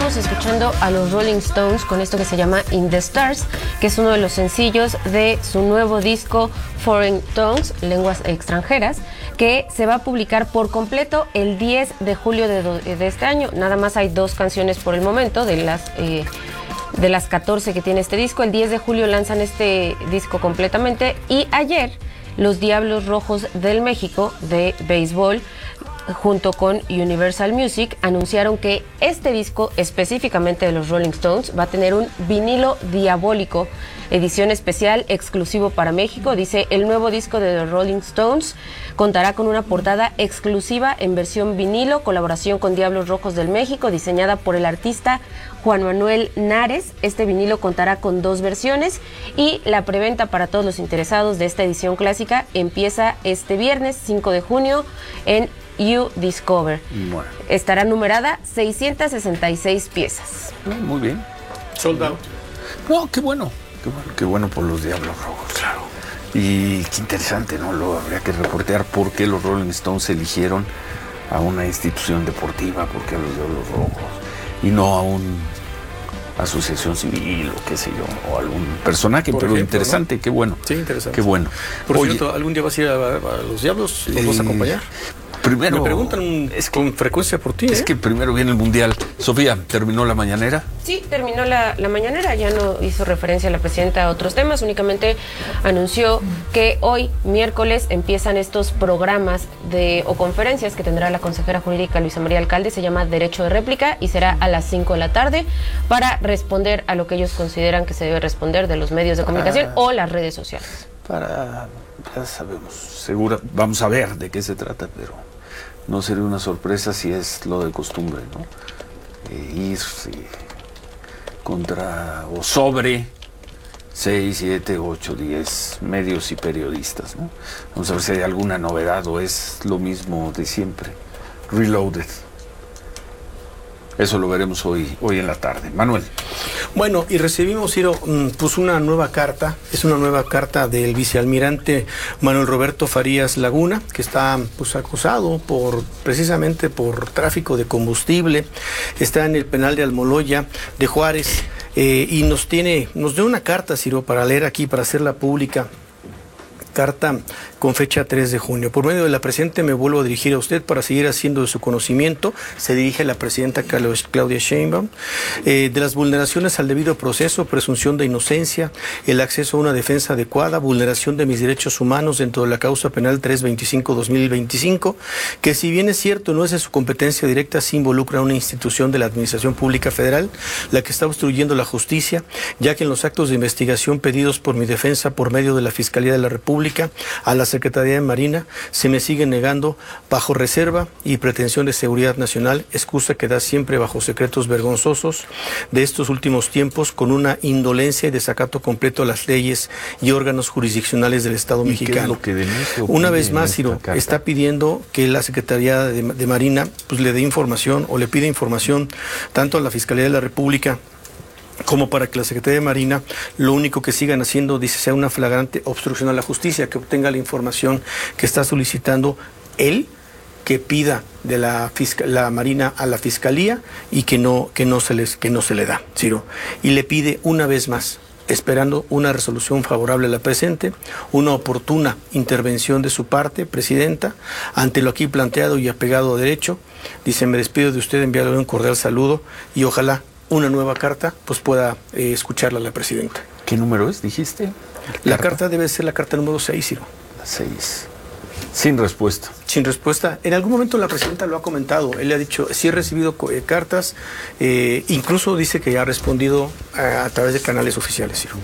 estábamos escuchando a los Rolling Stones con esto que se llama In the Stars, que es uno de los sencillos de su nuevo disco Foreign Tongues, Lenguas Extranjeras, que se va a publicar por completo el 10 de julio de este año. Nada más hay 2 canciones por el momento de las 14 que tiene este disco. El 10 de julio lanzan este disco completamente y ayer los Diablos Rojos del México de béisbol junto con Universal Music anunciaron que este disco específicamente de los Rolling Stones va a tener un vinilo diabólico, edición especial exclusivo para México. Dice, el nuevo disco de los Rolling Stones contará con una portada exclusiva en versión vinilo, colaboración con Diablos Rojos del México, diseñada por el artista Juan Manuel Nares. Este vinilo contará con 2 versiones y la preventa para todos los interesados de esta edición clásica empieza este viernes 5 de junio en You Discover. Bueno. Estará numerada 666 piezas. Muy bien. Sold out. No, qué bueno. Qué bueno por los Diablos Rojos. Claro. Y qué interesante, ¿no? Luego habría que reportear por qué los Rolling Stones eligieron a una institución deportiva, por qué a los Diablos Rojos, y no a una asociación civil o qué sé yo, o algún personaje, por pero ejemplo, interesante, ¿no? Qué bueno. Sí, interesante. Qué bueno. Por cierto, ¿algún día vas a ir a los Diablos? ¿Los vas a acompañar? Primero, me preguntan con frecuencia por ti. Es que primero viene el Mundial. Sofía, ¿terminó la mañanera? Sí, terminó la mañanera. Ya no hizo referencia la presidenta a otros temas. Únicamente anunció que hoy, miércoles, empiezan estos programas o conferencias que tendrá la consejera jurídica Luisa María Alcalde. Se llama Derecho de Réplica y será a las 5 de la tarde para responder a lo que ellos consideran que se debe responder de los medios de comunicación o las redes sociales. Ya sabemos, seguro, vamos a ver de qué se trata, pero no sería una sorpresa si es lo de costumbre, ¿no? Ir contra o sobre 6, 7, 8, 10 medios y periodistas, ¿no? Vamos a ver si hay alguna novedad o es lo mismo de siempre. Reloaded. Eso lo veremos hoy en la tarde. Manuel. Bueno, y recibimos, Ciro, pues una nueva carta. Es una nueva carta del vicealmirante Manuel Roberto Farías Laguna, que está pues acusado precisamente por tráfico de combustible. Está en el penal de Almoloya de Juárez y nos dio una carta, Ciro, para leer aquí, para hacerla pública. Carta con fecha 3 de junio. Por medio de la presente me vuelvo a dirigir a usted para seguir haciendo de su conocimiento. Se dirige a la presidenta Claudia Sheinbaum. De las vulneraciones al debido proceso, presunción de inocencia, el acceso a una defensa adecuada, vulneración de mis derechos humanos dentro de la causa penal 325-2025, que si bien es cierto no es de su competencia directa, sí involucra a una institución de la Administración Pública Federal, la que está obstruyendo la justicia, ya que en los actos de investigación pedidos por mi defensa por medio de la Fiscalía de la República, a la Secretaría de Marina se me sigue negando bajo reserva y pretensión de seguridad nacional, excusa que da siempre bajo secretos vergonzosos de estos últimos tiempos, con una indolencia y desacato completo a las leyes y órganos jurisdiccionales del Estado mexicano. Una vez más, Ciro, está pidiendo que la Secretaría de Marina pues le dé información o le pide información tanto a la Fiscalía de la República como para que la Secretaría de Marina lo único que sigan haciendo, dice, sea una flagrante obstrucción a la justicia, que obtenga la información que está solicitando él, que pida de la Marina a la Fiscalía y que no se le da, Ciro. Y le pide una vez más, esperando una resolución favorable a la presente, una oportuna intervención de su parte, presidenta, ante lo aquí planteado y apegado a derecho. Dice, me despido de usted, enviarle un cordial saludo y ojalá una nueva carta pues pueda escucharla la presidenta. ¿Qué número es, dijiste? La carta debe ser la carta número 6, Ciro. La 6. Sin respuesta. Sin respuesta. En algún momento la presidenta lo ha comentado. Él le ha dicho, sí he recibido cartas, incluso dice que ya ha respondido a través de canales oficiales, Ciro.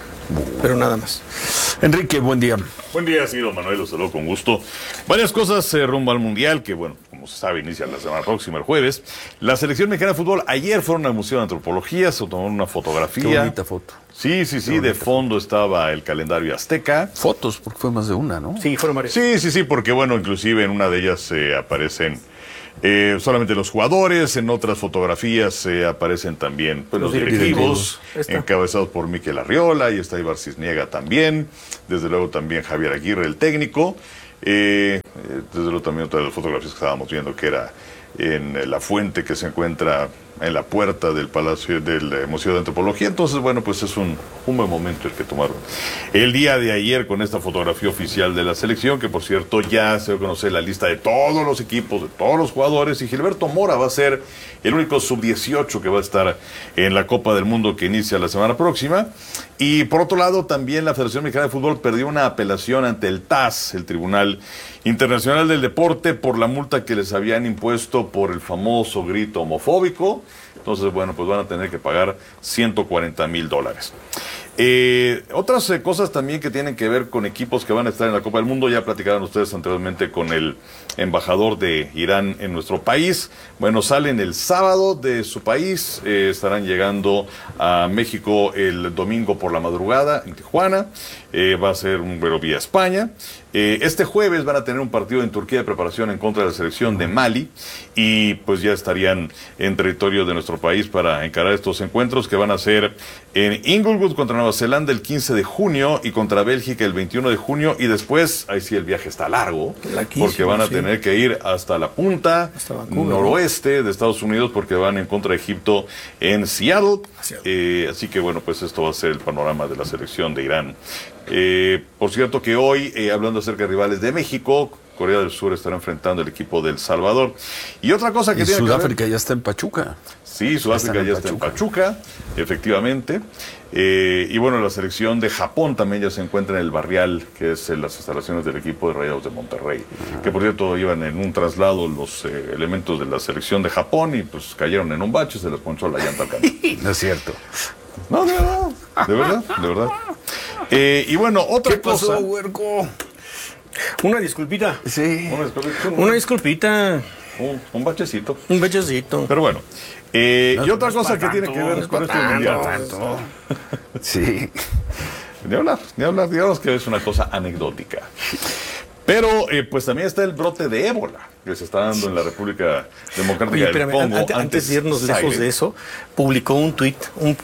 Pero nada más. Enrique, buen día. Buen día, Ciro, Manuel, los saludo con gusto. Varias cosas rumbo al Mundial, que bueno, como se sabe, inicia la semana próxima, el jueves. La selección mexicana de fútbol, ayer fueron al Museo de Antropología, se tomaron una fotografía. Qué bonita foto. Sí, de fondo estaba el calendario azteca. Fotos, porque fue más de una, ¿no? Sí, fueron varias. Sí, porque bueno, inclusive en una de ellas aparecen solamente los jugadores, en otras fotografías aparecen también pues, los directivos, encabezados por Mikel Arriola, y está Ibar Cisniega también, desde luego también Javier Aguirre, el técnico, desde luego también otra de las fotografías que estábamos viendo que era en la fuente que se encuentra en la puerta del Palacio del Museo de Antropología. Entonces, bueno, pues es un buen momento el que tomaron el día de ayer con esta fotografía oficial de la selección, que por cierto ya se va a conocer la lista de todos los equipos, de todos los jugadores, y Gilberto Mora va a ser el único sub-18 que va a estar en la Copa del Mundo que inicia la semana próxima. Y por otro lado, también la Federación Mexicana de Fútbol perdió una apelación ante el TAS, el Tribunal Internacional del Deporte, por la multa que les habían impuesto por el famoso grito homofóbico. Entonces, bueno, pues van a tener que pagar $140,000. Otras cosas también que tienen que ver con equipos que van a estar en la Copa del Mundo. Ya platicaron ustedes anteriormente con el embajador de Irán en nuestro país. Bueno, salen el sábado de su país, estarán llegando a México el domingo por la madrugada en Tijuana. Va a ser un vuelo vía España. Este jueves van a tener un partido en Turquía de preparación en contra de la selección de Mali, y pues ya estarían en territorio de nuestro país para encarar estos encuentros, que van a ser en Inglewood contra Nueva Zelanda el 15 de junio y contra Bélgica el 21 de junio, y después, ahí sí el viaje está largo, porque van a tener que ir hasta la punta noroeste de Estados Unidos, porque van en contra de Egipto en Seattle. Así que bueno, pues esto va a ser el panorama de la selección de Irán. Por cierto que hoy, hablando acerca de rivales de México, Corea del Sur estará enfrentando el equipo de El Salvador. Y otra cosa que tiene Sudáfrica que ver, ya está en Pachuca. Sí, Sudáfrica ya está en Pachuca, efectivamente. Y bueno, la selección de Japón también ya se encuentra en el Barrial, que es en las instalaciones del equipo de Rayados de Monterrey. Que por cierto iban en un traslado los elementos de la selección de Japón y pues cayeron en un bache, se les ponchó la llanta al camino. No es cierto. No, de verdad, de verdad, de verdad. Y bueno, otra cosa. Huerco? Una disculpita. Sí. Una disculpita. Un bachecito. Un bachecito. Pero bueno. Y otra cosa que tiene que ver con este mundial. Sí. Ni hablar, digamos que es una cosa anecdótica. Pero pues también está el brote de ébola que se está dando en la República Democrática del Congo. Antes de irnos lejos de eso, publicó un tuit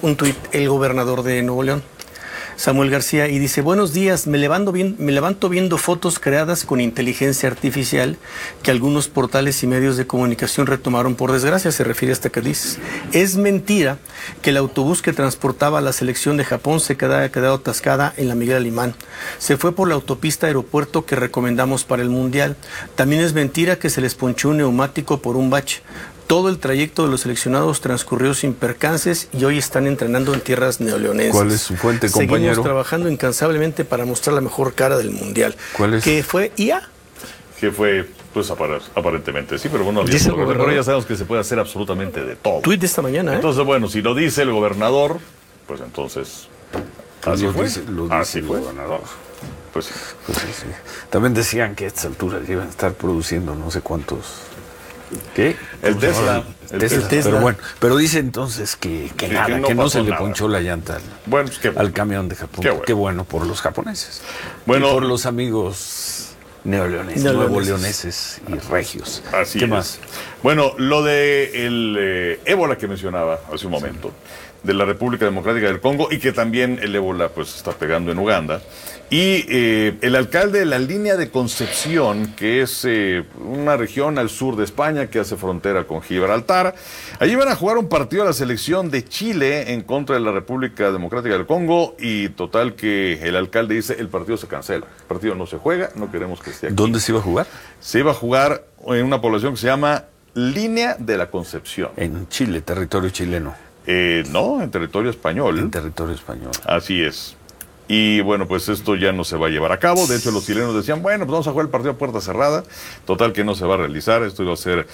el gobernador de Nuevo León, Samuel García, y dice: buenos días, me levanto viendo fotos creadas con inteligencia artificial que algunos portales y medios de comunicación retomaron por desgracia. Se refiere a esta que dice: es mentira que el autobús que transportaba a la selección de Japón se haya quedado atascada en la Miguel Alemán. Se fue por la autopista aeropuerto que recomendamos para el Mundial. También es mentira que se les ponchó un neumático por un bache. Todo el trayecto de los seleccionados transcurrió sin percances y hoy están entrenando en tierras neoleonenses. ¿Cuál es su fuente, compañero? Seguimos trabajando incansablemente para mostrar la mejor cara del Mundial. ¿Cuál es? ¿Qué fue IA? Que fue, pues aparentemente, sí, pero bueno, pero ya sabemos que se puede hacer absolutamente de todo. Tuit de esta mañana, Entonces, bueno, si lo dice el gobernador, pues entonces, así fue. Así fue el gobernador. Pues sí. Sí. También decían que a estas alturas iban a estar produciendo no sé cuántos... ¿Qué? El Tesla. Pero bueno, pero dice entonces que no se le ponchó la llanta al camión de Japón. Qué bueno por los japoneses. Bueno, y por los amigos nuevo leoneses y regios. Así ¿Qué es. más? Bueno, lo de el ébola que mencionaba hace un momento, de la República Democrática del Congo, y que también el ébola pues está pegando en Uganda. Y el alcalde de la Línea de Concepción, que es una región al sur de España que hace frontera con Gibraltar, allí van a jugar un partido a la selección de Chile en contra de la República Democrática del Congo, y total que el alcalde dice: el partido se cancela, el partido no se juega, no queremos que esté aquí. ¿Dónde se iba a jugar? Se iba a jugar en una población que se llama Línea de la Concepción. En Chile, territorio chileno. No, en territorio español. En territorio español. Así es. Y bueno, pues esto ya no se va a llevar a cabo. De hecho, los chilenos decían: bueno, pues vamos a jugar el partido a puerta cerrada. Total que no se va a realizar. Esto iba a ser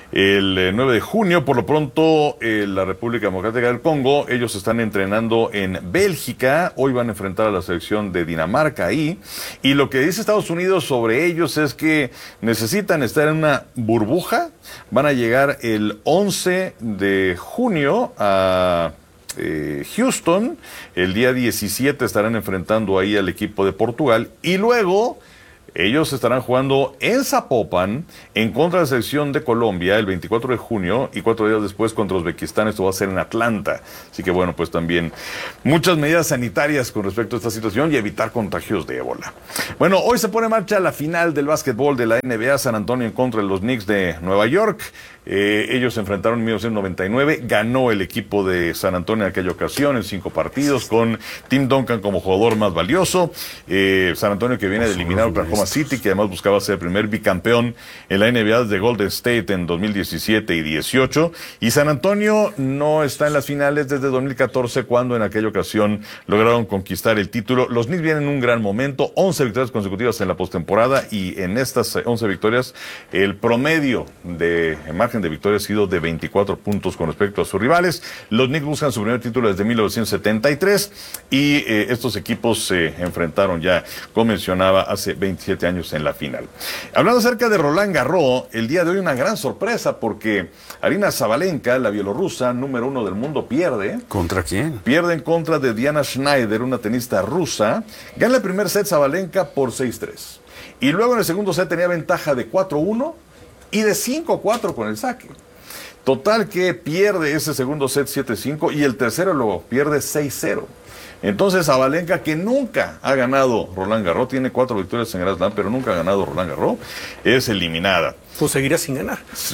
el 9 de junio. Por lo pronto, la República Democrática del Congo, ellos están entrenando en Bélgica. Hoy van a enfrentar a la selección de Dinamarca ahí. Y lo que dice Estados Unidos sobre ellos es que necesitan estar en una burbuja. Van a llegar el 11 de junio a Houston. El día 17 estarán enfrentando ahí al equipo de Portugal, y luego ellos estarán jugando en Zapopan en contra de la selección de Colombia el 24 de junio, y 4 días después contra Uzbekistán. Esto va a ser en Atlanta. Así que bueno, pues también muchas medidas sanitarias con respecto a esta situación y evitar contagios de ébola. Bueno, hoy se pone en marcha la final del básquetbol de la NBA. San Antonio en contra de los Knicks de Nueva York. Ellos se enfrentaron en 1999, ganó el equipo de San Antonio en aquella ocasión en 5 partidos, con Tim Duncan como jugador más valioso. San Antonio, que viene de eliminar a Oklahoma City, que además buscaba ser el primer bicampeón en la NBA de Golden State en 2017 y 18. Y San Antonio no está en las finales desde 2014, cuando en aquella ocasión lograron conquistar el título. Los Knicks vienen en un gran momento, 11 victorias consecutivas en la postemporada, y en estas 11 victorias el promedio de margen de victoria ha sido de 24 puntos con respecto a sus rivales. Los Knicks buscan su primer título desde 1973 y estos equipos se enfrentaron ya, como mencionaba, hace 27 años en la final. Hablando acerca de Roland Garros, el día de hoy una gran sorpresa, porque Aryna Sabalenka, la bielorrusa número 1 del mundo, pierde. ¿Contra quién? Pierde en contra de Diana Schneider, una tenista rusa. Gana el primer set Sabalenka por 6-3. Y luego en el segundo set tenía ventaja de 4-1 y de 5-4 con el saque. Total que pierde ese segundo set 7-5 y el tercero lo pierde 6-0. Entonces Sabalenka, que nunca ha ganado Roland Garros, tiene 4 victorias en Grand Slam, pero nunca ha ganado Roland Garros, es eliminada. Pues seguirá sin ganar. Sí.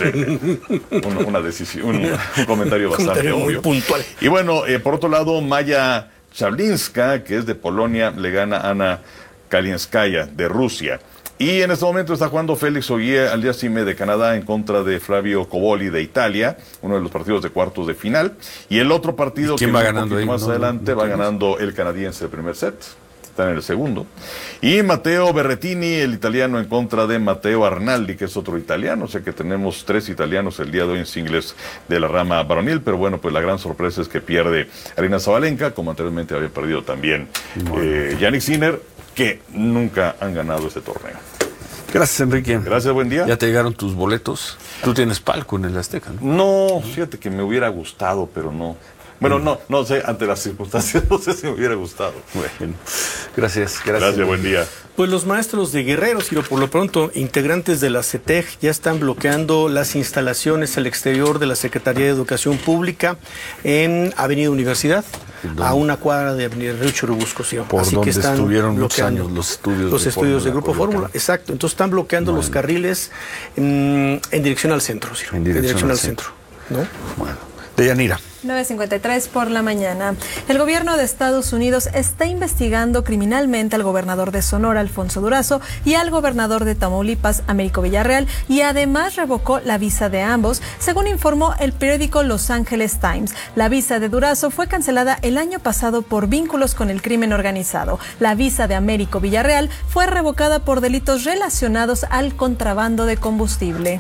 Una decisión, un comentario bastante obvio. Muy puntual. Y bueno, por otro lado, Maya Chablinska, que es de Polonia, le gana a Ana Kalinskaya de Rusia. Y en este momento está jugando Félix Auger-Aliassime de Canadá en contra de Flavio Cobolli de Italia, uno de los partidos de cuartos de final. Y el otro partido que va ganando ahí, más adelante va ganando el canadiense el primer set. Está en el segundo. Y Matteo Berrettini, el italiano, en contra de Matteo Arnaldi, que es otro italiano. O sea que tenemos 3 italianos el día de hoy en singles de la rama varonil. Pero bueno, pues la gran sorpresa es que pierde Aryna Sabalenka, como anteriormente había perdido también Jannik Sinner, que nunca han ganado este torneo. Gracias, Enrique. Gracias, buen día. ¿Ya te llegaron tus boletos? Tú tienes palco en el Azteca, ¿no? No, fíjate que me hubiera gustado, pero no. Bueno, no sé, ante las circunstancias, no sé si me hubiera gustado. Bueno, gracias. Gracias, buen día. Pues los maestros de Guerrero, Ciro, por lo pronto, integrantes de la CETEG ya están bloqueando las instalaciones al exterior de la Secretaría de Educación Pública en Avenida Universidad, a una cuadra de Avenida Río Churubusco, Ciro. Por así donde que están estuvieron muchos años los estudios de Grupo Fórmula. Exacto, entonces están bloqueando los carriles en dirección al centro, Ciro. En dirección al centro. ¿No? Bueno, Deyanira. 9:53 por la mañana. El gobierno de Estados Unidos está investigando criminalmente al gobernador de Sonora, Alfonso Durazo, y al gobernador de Tamaulipas, Américo Villarreal, y además revocó la visa de ambos, según informó el periódico Los Angeles Times. La visa de Durazo fue cancelada el año pasado por vínculos con el crimen organizado. La visa de Américo Villarreal fue revocada por delitos relacionados al contrabando de combustible.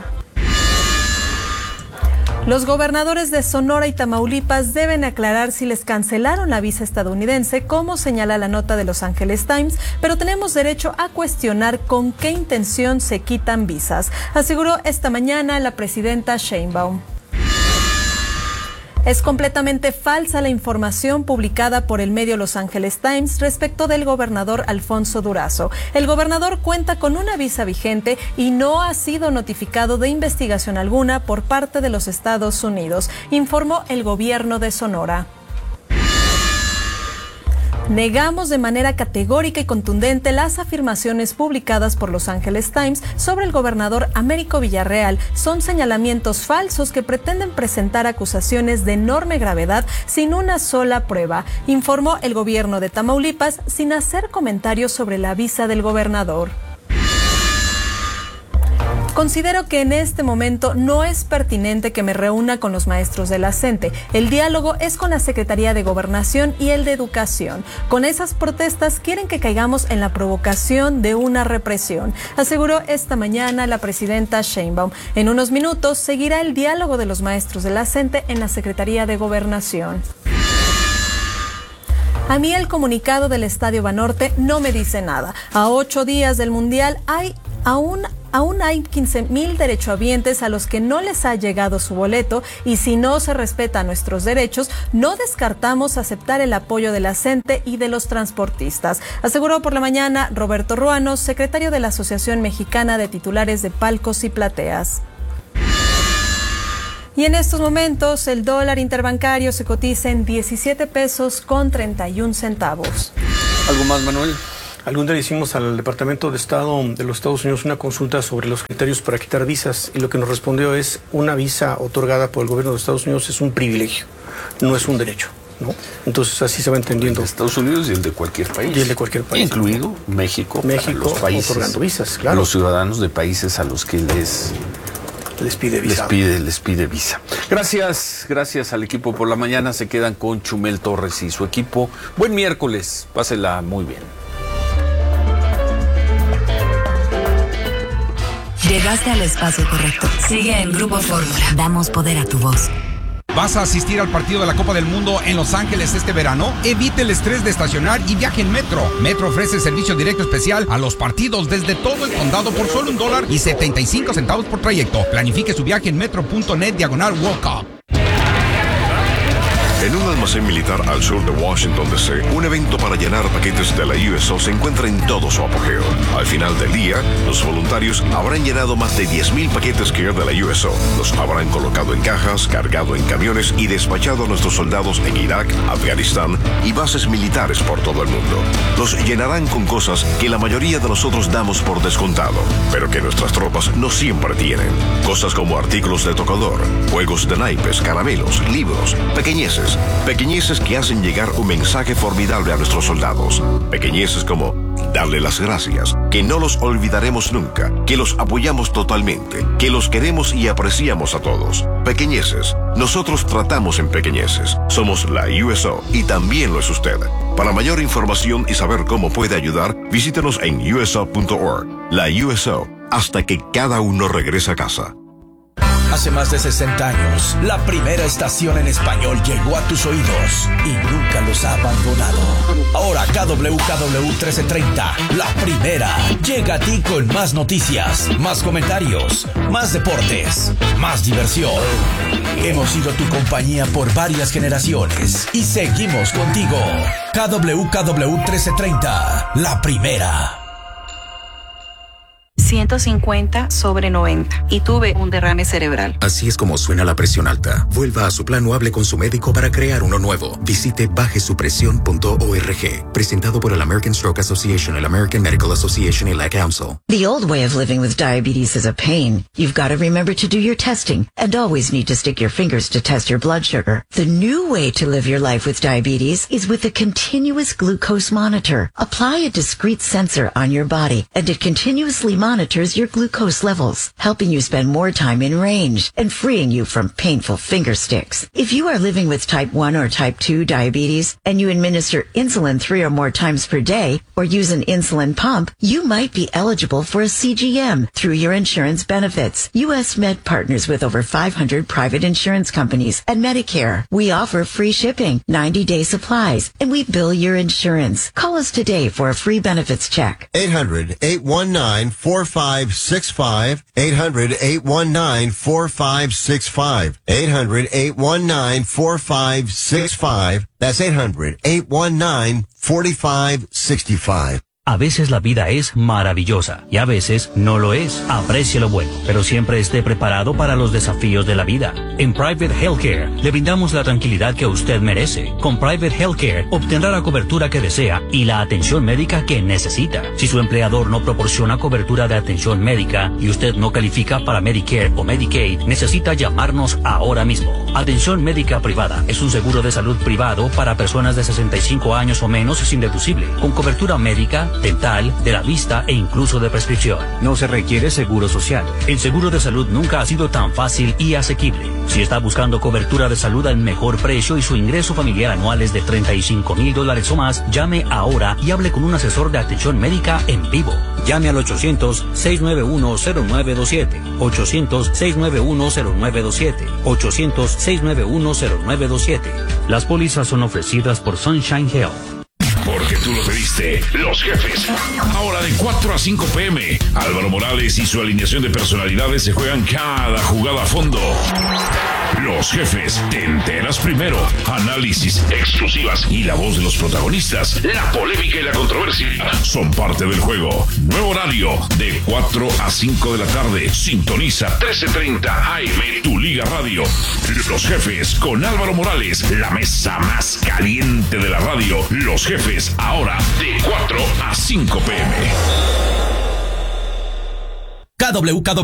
Los gobernadores de Sonora y Tamaulipas deben aclarar si les cancelaron la visa estadounidense, como señala la nota de Los Angeles Times, pero tenemos derecho a cuestionar con qué intención se quitan visas, aseguró esta mañana la presidenta Sheinbaum. Es completamente falsa la información publicada por el medio Los Angeles Times respecto del gobernador Alfonso Durazo. El gobernador cuenta con una visa vigente y no ha sido notificado de investigación alguna por parte de los Estados Unidos, informó el gobierno de Sonora. Negamos de manera categórica y contundente las afirmaciones publicadas por Los Angeles Times sobre el gobernador Américo Villarreal. Son señalamientos falsos que pretenden presentar acusaciones de enorme gravedad sin una sola prueba, informó el gobierno de Tamaulipas sin hacer comentarios sobre la visa del gobernador. Considero que en este momento no es pertinente que me reúna con los maestros de la CENTE. El diálogo es con la Secretaría de Gobernación y el de Educación. Con esas protestas quieren que caigamos en la provocación de una represión, aseguró esta mañana la presidenta Sheinbaum. En unos minutos seguirá el diálogo de los maestros de la CENTE en la Secretaría de Gobernación. A mí el comunicado del Estadio Banorte no me dice nada. A 8 días del Mundial aún hay 15,000 derechohabientes a los que no les ha llegado su boleto, y si no se respetan nuestros derechos, no descartamos aceptar el apoyo de la CENTE y de los transportistas, aseguró por la mañana Roberto Ruano, secretario de la Asociación Mexicana de Titulares de Palcos y Plateas. Y en estos momentos el dólar interbancario se cotiza en 17 pesos con 31 centavos. ¿Algo más, Manuel? Algún día hicimos al Departamento de Estado de los Estados Unidos una consulta sobre los criterios para quitar visas y lo que nos respondió es: una visa otorgada por el gobierno de Estados Unidos es un privilegio, no es un derecho, ¿no? Entonces así se va entendiendo. El de Estados Unidos y el de cualquier país. Y el de cualquier país. Incluido México, los países, otorgando visas, claro. Los ciudadanos de países a los que les pide visa. Gracias al equipo por la mañana. Se quedan con Chumel Torres y su equipo. Buen miércoles, pásela muy bien. Llegaste al espacio correcto. Sigue en Grupo Fórmula. Damos poder a tu voz. ¿Vas a asistir al partido de la Copa del Mundo en Los Ángeles este verano? Evite el estrés de estacionar y viaje en Metro. Metro ofrece servicio directo especial a los partidos desde todo el condado por solo $1.75 por trayecto. Planifique su viaje en metro.net/World Cup. En un almacén militar al sur de Washington, D.C., un evento para llenar paquetes de la USO se encuentra en todo su apogeo. Al final del día, los voluntarios habrán llenado más de 10,000 paquetes Care de la USO. Los habrán colocado en cajas, cargado en camiones y despachado a nuestros soldados en Irak, Afganistán y bases militares por todo el mundo. Los llenarán con cosas que la mayoría de nosotros damos por descontado, pero que nuestras tropas no siempre tienen. Cosas como artículos de tocador, juegos de naipes, caramelos, libros, pequeñeces que hacen llegar un mensaje formidable a nuestros soldados. Pequeñeces como darle las gracias, que no los olvidaremos nunca, que los apoyamos totalmente, que los queremos y apreciamos a todos. Pequeñeces. Nosotros tratamos en pequeñeces. Somos la USO y también lo es usted. Para mayor información y saber cómo puede ayudar, visítenos en uso.org. La USO, hasta que cada uno regrese a casa. Hace más de 60 años, la primera estación en español llegó a tus oídos y nunca los ha abandonado. Ahora KWKW 1330, la primera, llega a ti con más noticias, más comentarios, más deportes, más diversión. Hemos sido tu compañía por varias generaciones y seguimos contigo. KWKW 1330, la primera. 150/90 y tuve un derrame cerebral. Así es como suena la presión alta. Vuelva a su plan o hable con su médico para crear uno nuevo. Visite bajesupresión.org. Presentado por el American Stroke Association, el American Medical Association y la Council. The old way of living with diabetes is a pain. You've got to remember to do your testing and always need to stick your fingers to test your blood sugar. The new way to live your life with diabetes is with a continuous glucose monitor. Apply a discrete sensor on your body and it continuously monitors your glucose levels, helping you spend more time in range and freeing you from painful finger sticks. If you are living with type 1 or type 2 diabetes and you administer insulin 3 or more times per day or use an insulin pump, you might be eligible for a CGM through your insurance benefits. U.S. Med partners with over 500 private insurance companies and Medicare. We offer free shipping, 90-day supplies, and we bill your insurance. Call us today for a free benefits check. 800-819-4565. 800-819-4565. 800-819-4565. That's 800-819-4565. A veces la vida es maravillosa y a veces no lo es. Aprecie lo bueno, pero siempre esté preparado para los desafíos de la vida. En Private Healthcare le brindamos la tranquilidad que usted merece. Con Private Healthcare obtendrá la cobertura que desea y la atención médica que necesita. Si su empleador no proporciona cobertura de atención médica y usted no califica para Medicare o Medicaid, necesita llamarnos ahora mismo. Atención médica privada es un seguro de salud privado para personas de 65 años o menos sin deducible, con cobertura médica, dental, de la vista e incluso de prescripción. No se requiere seguro social. El seguro de salud nunca ha sido tan fácil y asequible. Si está buscando cobertura de salud al mejor precio y su ingreso familiar anual es de $35,000 o más, llame ahora y hable con un asesor de atención médica en vivo. Llame al 800-691-0927. 800-691-0927. 800-691-0927. Las pólizas son ofrecidas por Sunshine Health. Porque tú lo pediste, los jefes. Ahora de 4 a 5 p.m. Álvaro Morales y su alineación de personalidades se juegan cada jugada a fondo. Los Jefes, te enteras primero. Análisis, exclusivas y la voz de los protagonistas. La polémica y la controversia son parte del juego. Nuevo horario de 4 a 5 de la tarde. Sintoniza 1330 AM, tu Liga Radio. Los Jefes con Álvaro Morales, la mesa más caliente de la radio. Los Jefes, ahora de 4 a 5 p.m. KWKW